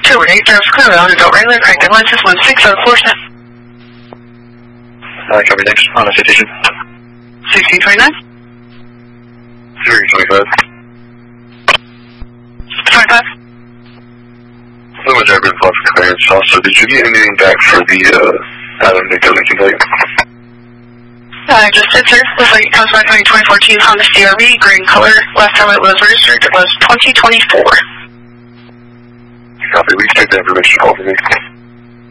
8 drives clear on adult regular, corrected license 1604. Copy, thanks. On a citation. 1629. 325. 25. Lima driver called for clearance. Also, did you get anything back for the Adam Nico Lincoln plate? I just did, sir. Looks like it comes back on 2014 Honda CRV, green color. Last time it was registered, it was 2024. Copy, please take the information over me.